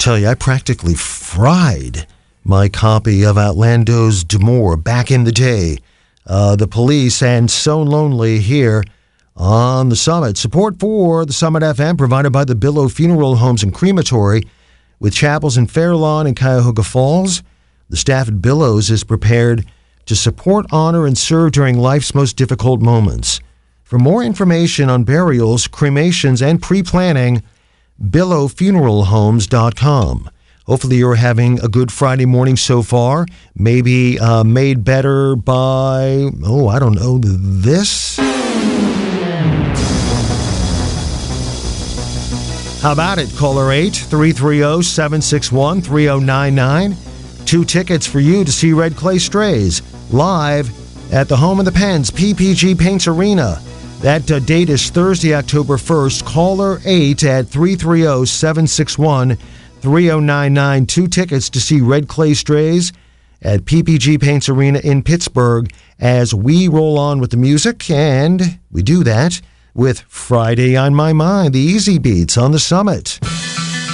tell you, I practically fried my copy of Outlando's D'Amour back in the day. The Police and So Lonely here on the Summit. Support for the Summit FM provided by the Billow Funeral Homes and Crematory with chapels in Fair Lawn and Cuyahoga Falls. The staff at Billows is prepared to support, honor, and serve during life's most difficult moments. For more information on burials, cremations, and pre-planning, billowfuneralhomes.com. Hopefully you're having a good Friday morning so far. Maybe made better by, I don't know, this? How about it? Caller 8-330-761-3099. 2 tickets for you to see Red Clay Strays live at the home of the Pens, PPG Paints Arena. That date is Thursday, October 1st. Caller 8 at 330-761-3099. 2 tickets to see Red Clay Strays at PPG Paints Arena in Pittsburgh as we roll on with the music. And we do that with Friday on My Mind, the Easy Beats on the Summit.